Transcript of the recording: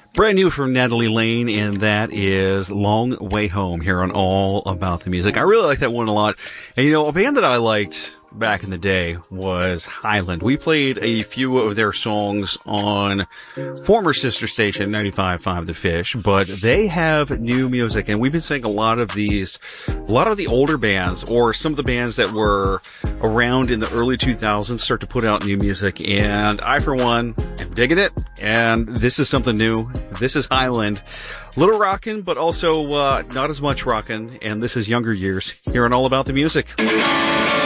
Brand new from Natalie Lane, and that is Long Way Home here on All About the Music. I really like that one a lot. And you know, a band that I liked back in the day was Highland. We played a few of their songs on former sister station 95.5 The Fish, but they have new music, and we've been seeing a lot of the older bands, or some of the bands that were around in the early 2000s, start to put out new music, and I, for one, am digging it, and this is something new. This is Highland. A little rockin', but also not as much rockin', and this is Younger Years here on All About the Music.